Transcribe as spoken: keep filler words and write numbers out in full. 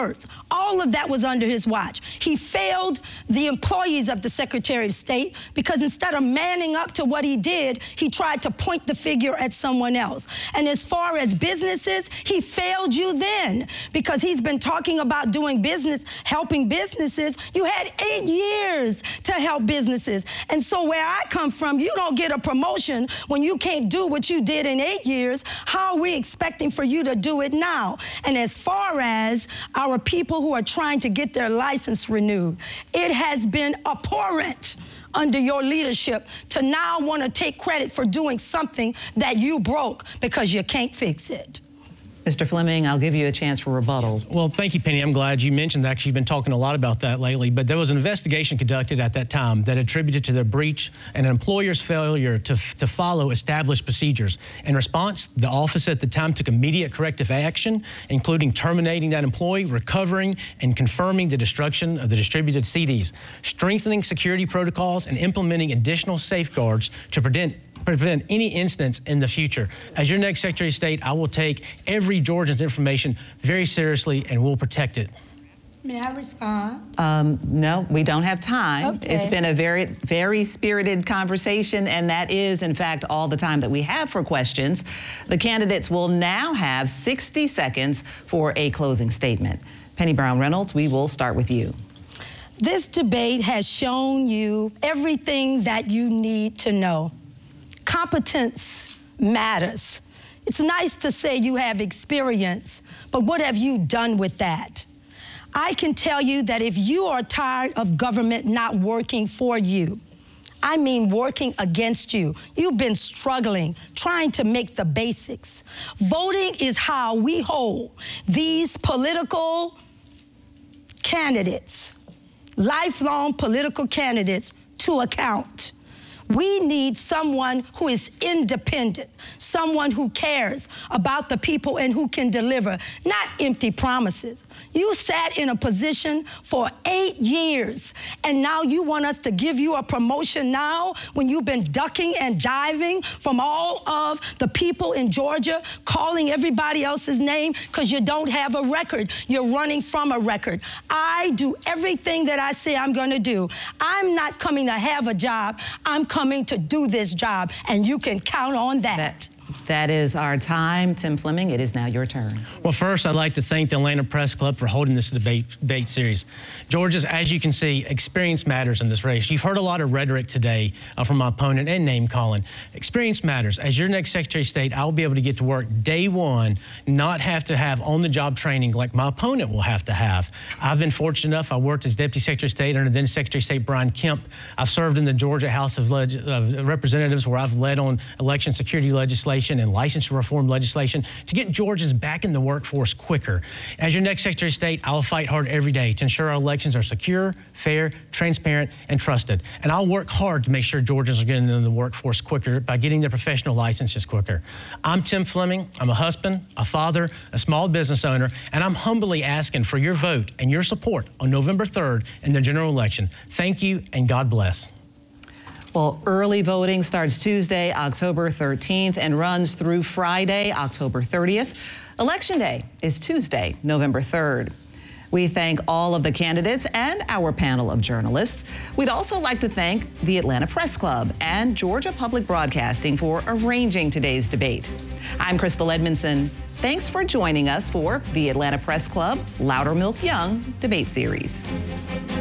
words. All of that was under his watch. He failed the employees of the Secretary of State because instead of manning up to what he did, he tried to point the figure at someone else. And as far as businesses, he failed you then because he's been talking about doing business, helping businesses. You had eight years to help businesses. And so where I come from, you don't get a promotion when you can't do what you did in eight years. How are we expecting for you to do it now? And as far as our people who are trying to get their license renewed, it has been abhorrent under your leadership to now want to take credit for doing something that you broke because you can't fix it. Mister Fleming, I'll give you a chance for rebuttal. Well, thank you, Penny. I'm glad you mentioned that. Actually, you've been talking a lot about that lately. But there was an investigation conducted at that time that attributed to the breach and an employer's failure to, to follow established procedures. In response, the office at the time took immediate corrective action, including terminating that employee, recovering and confirming the destruction of the distributed C Ds, strengthening security protocols, and implementing additional safeguards to prevent prevent any incidents in the future. As your next Secretary of State, I will take every Georgian's information very seriously and will protect it. May I respond? Um, no, we don't have time. Okay. It's been a very, very spirited conversation, and that is, in fact, all the time that we have for questions. The candidates will now have sixty seconds for a closing statement. Penny Brown Reynolds, we will start with you. This debate has shown you everything that you need to know. Competence matters. It's nice to say you have experience, but what have you done with that? I can tell you that if you are tired of government not working for you, I mean working against you, you've been struggling, trying to make the basics. Voting is how we hold these political candidates, lifelong political candidates, to account. We need someone who is independent, someone who cares about the people and who can deliver, not empty promises. You sat in a position for eight years, and now you want us to give you a promotion now when you've been ducking and diving from all of the people in Georgia, calling everybody else's name because you don't have a record. You're running from a record. I do everything that I say I'm going to do. I'm not coming to have a job. I'm coming to do this job, and you can count on that. that. That is our time. Tim Fleming, it is now your turn. Well, first, I'd like to thank the Atlanta Press Club for holding this debate, debate series. Georgia's, as you can see, experience matters in this race. You've heard a lot of rhetoric today uh, from my opponent and name calling. Experience matters. As your next Secretary of State, I will be able to get to work day one, not have to have on-the-job training like my opponent will have to have. I've been fortunate enough. I worked as Deputy Secretary of State under then Secretary of State Brian Kemp. I've served in the Georgia House of, Leg of Representatives, where I've led on election security legislation and licensure reform legislation to get Georgians back in the workforce quicker. As your next Secretary of State, I will fight hard every day to ensure our elections are secure, fair, transparent, and trusted. And I'll work hard to make sure Georgians are getting in the workforce quicker by getting their professional licenses quicker. I'm Tim Fleming. I'm a husband, a father, a small business owner, and I'm humbly asking for your vote and your support on November third in the general election. Thank you, and God bless. Well, early voting starts Tuesday, October thirteenth, and runs through Friday, October thirtieth. Election Day is Tuesday, November third. We thank all of the candidates and our panel of journalists. We'd also like to thank the Atlanta Press Club and Georgia Public Broadcasting for arranging today's debate. I'm Crystal Edmondson. Thanks for joining us for the Atlanta Press Club Loudermilk Young Debate Series.